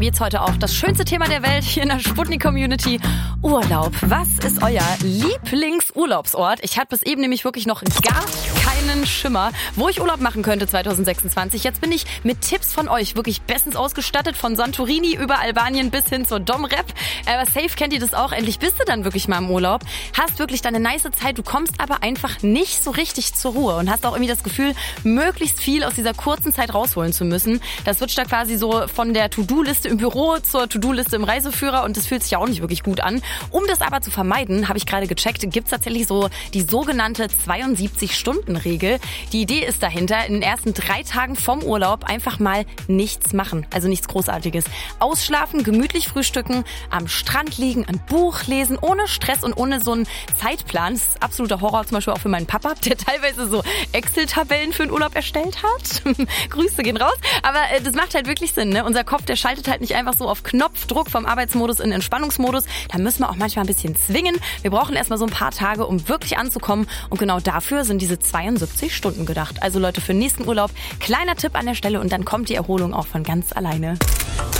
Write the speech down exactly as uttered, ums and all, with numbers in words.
geht's heute auch. Das schönste Thema der Welt hier in der Sputnik-Community. Urlaub. Was ist euer Lieblingsurlaubsort? Ich hatte bis eben nämlich wirklich noch gar keinen Schimmer, wo ich Urlaub machen könnte zwanzig sechsundzwanzig. Jetzt bin ich mit Tipps von euch wirklich bestens ausgestattet. Von Santorini über Albanien bis hin zur Dom Rep. Aber safe kennt ihr das auch. Endlich bist du dann wirklich mal im Urlaub. Hast wirklich deine nice Zeit. Du kommst aber einfach nicht so richtig zur Ruhe und hast auch irgendwie das Gefühl, möglichst viel aus dieser kurzen Zeit rausholen zu müssen. Das wird da quasi so von der To-Do-Liste im Büro zur To-Do-Liste im Reiseführer und das fühlt sich ja auch nicht wirklich gut an. Um das aber zu vermeiden, habe ich gerade gecheckt, gibt es tatsächlich so die sogenannte zweiundsiebzig-Stunden-Regel. Die Idee ist dahinter, in den ersten drei Tagen vom Urlaub einfach mal nichts machen. Also nichts Großartiges. Ausschlafen, gemütlich frühstücken, am Strand liegen, ein Buch lesen, ohne Stress und ohne so einen Zeitplan. Das ist absoluter Horror, zum Beispiel auch für meinen Papa, der teilweise so Excel-Tabellen für den Urlaub erstellt hat. Grüße gehen raus. Aber äh, das macht halt wirklich Sinn, ne? Unser Kopf, der schaltet halt nicht einfach so auf Knopfdruck vom Arbeitsmodus in Entspannungsmodus. Da müssen wir auch manchmal ein bisschen zwingen. Wir brauchen erstmal so ein paar Tage, um wirklich anzukommen. Und genau dafür sind diese zweiundsiebzig Stunden gedacht. Also Leute, für den nächsten Urlaub, kleiner Tipp an der Stelle und dann kommt die Erholung auch von ganz alleine.